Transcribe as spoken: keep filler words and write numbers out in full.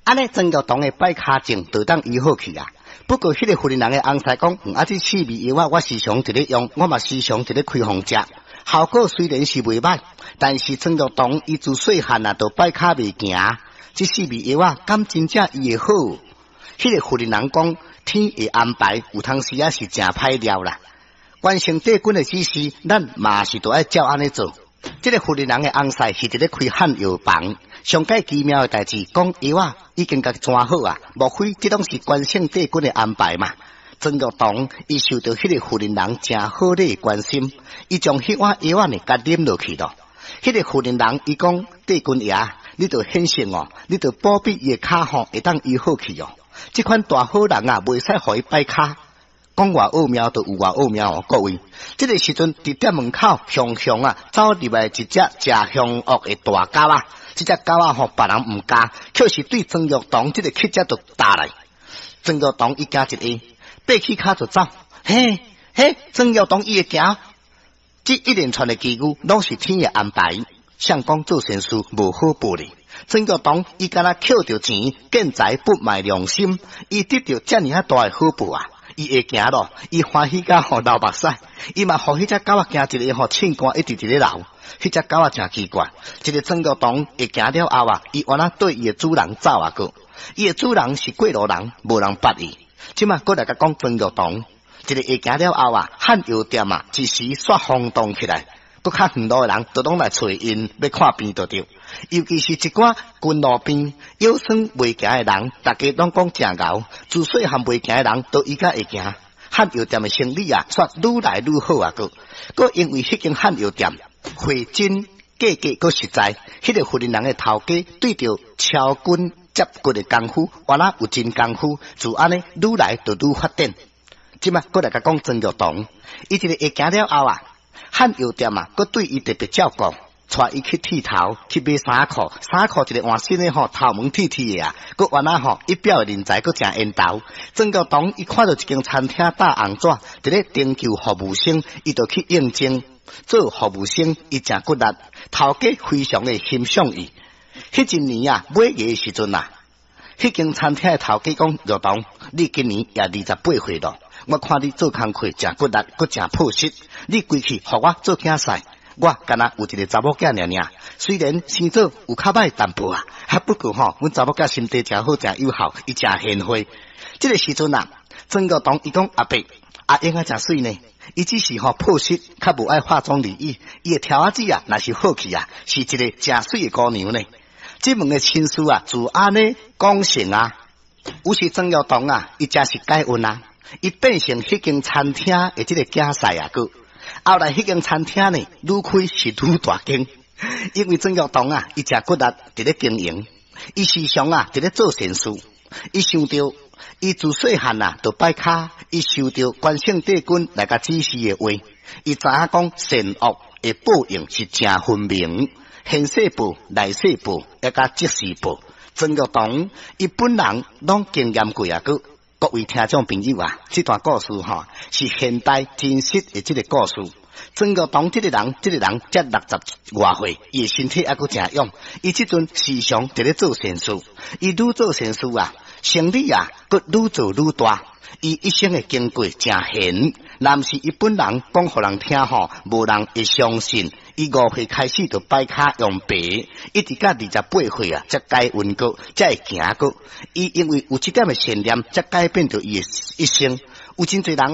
安尼曾国堂的拜卡症就当医好去啊。不过，迄个妇人人的翁婿讲，嗯，啊，这四味药啊，我时常伫咧用，我嘛时常伫咧开方食，效果虽然是袂歹，但是曾国堂伊自细汉啊，就拜卡袂行，这四味药啊，敢真正伊会好？迄个妇人人讲，天会安排，有当时啊是真歹料啦。关心帝君的指示，咱嘛是都爱照安尼做。这个妇人人的翁婿是伫咧开汉药房，上界奇妙的代志，讲药啊已经甲装好啊，莫非这拢是关圣帝君的安排嘛？曾国堂伊受到迄个妇人人真好的关心，伊将迄碗药啊呢甲啉落去咯。迄个妇人人伊讲帝君爷，你着显性哦，你着保庇伊的骹吼会当医好去哦。这款大好人啊，袂使互伊拜骹。讲偌奥妙都有偌奥妙哦，各位。这个时阵伫店门口，熊熊啊走入来一只食凶恶的大狗啊，这只狗啊吼别人唔加，却是对曾玉堂这个乞食就打来。曾玉堂一加一下，爬起骹就走。嘿，嘿，曾玉堂伊会行，这一连串的奇遇，拢是天的安排。相公做善事无好报哩。曾玉堂伊敢若捡着钱，见财不卖良心，伊得到遮尔啊大的好报啊！伊会行咯，伊欢喜甲吼流目屎，伊嘛互迄只狗仔行一个吼凊汗一直直咧流，迄只狗仔真奇怪。一个曾国堂会行了后啊，伊原来对伊的主人走啊个，伊的主人是过路人，无人捌伊。即马过来甲讲曾国堂，一个会行了后啊，汉药店啊，一时煞轰动起来。搁较远路的人都拢来找因，要看病就对。尤其是一寡近路边腰酸袂行的人，大家拢讲真牛。自细汉袂行的人，都伊甲会行。汉药店的生意啊，煞愈来愈好啊！个，个因为迄间汉药店回真价格个实在，迄、那个妇人人的头家对着敲棍接骨的功夫，原来有真功夫，就安尼愈来就愈发展。即马过来甲讲曾玉堂，伊一个会行了后啊。汉药店啊，佮对伊特别照顾，带伊去剃头，去买衫裤，衫裤一个换新的吼，头毛剃剃的啊，佮原来吼一表的人才佮真缘投。曾国堂伊看到一间餐厅打红纸，伫咧征求服务生，伊就去应征做服务生，伊真骨力，头家非常的欣赏伊。迄一年啊，买月的时阵啊，迄间餐厅的头家讲：玉堂，你今年也二十八岁咯。我看你做工课真骨力，佮真朴实。你归去，互我做囝婿，我敢若有一个查某囝尔尔。虽然生做有较歹淡薄啊，还不过吼，阮查某囝心地真好，真友好，伊真贤惠。这个时阵啊，曾国堂伊讲阿伯阿英啊真水呢，伊只是吼朴实，较无爱化妆礼仪。伊的条子啊，若是好去啊，是一个真水的姑娘呢。这门的亲事啊，自安尼讲成啊，有时曾玉堂啊，伊真是改运啊。伊变成迄间餐厅的这个竞赛啊，个后来迄间餐厅呢，愈开是愈大间，因为曾玉堂啊，伊真骨力伫咧经营，伊时常啊伫咧做善事，伊想到伊自细汉啊，就拜卡，伊受到关圣帝君来甲指示的话，伊知影讲善恶的报应是真分明，现世报、来世报，也甲即时报。曾玉堂伊本人拢经验过啊，个。各位听众朋友啊，这段故事哈、哦、是现代真实的这个故事。曾国堂这个人，这个人才六十外岁，伊的身体还佫真勇。伊这阵时常伫咧做善事，伊愈做善事啊，生意啊佫愈做愈大。伊一生的经过真贤，若毋是伊本人讲互人听吼，无人会相信。伊五岁开始就摆卡用白，一直到二十八岁啊，才改运过，才会行过。伊因为有这点的善念，才改变着伊的一生。有真侪人。